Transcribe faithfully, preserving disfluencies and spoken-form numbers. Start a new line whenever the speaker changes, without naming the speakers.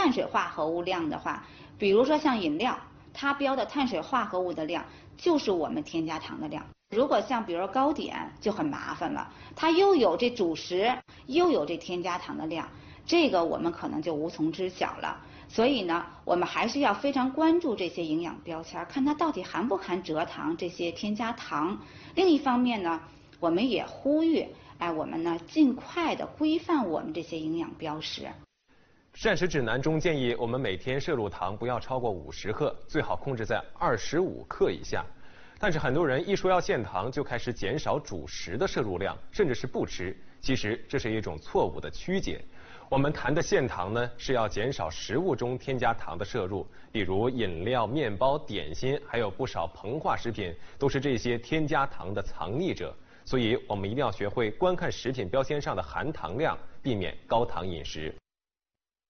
碳水化合物量的话，比如说像饮料，它标的碳水化合物的量就是我们添加糖的量。如果像比如说糕点就很麻烦了，它又有这主食，又有这添加糖的量，这个我们可能就无从知晓了。所以呢，我们还是要非常关注这些营养标签，看它到底含不含蔗糖这些添加糖。另一方面呢，我们也呼吁，哎，我们呢尽快的规范我们这些营养标识。
膳食指南中建议我们每天摄入糖不要超过五十克，最好控制在二十五克以下。但是很多人一说要限糖，就开始减少主食的摄入量，甚至是不吃。其实这是一种错误的曲解。我们谈的限糖呢，是要减少食物中添加糖的摄入，比如饮料、面包、点心，还有不少膨化食品，都是这些添加糖的藏匿者。所以我们一定要学会观看食品标签上的含糖量，避免高糖饮食。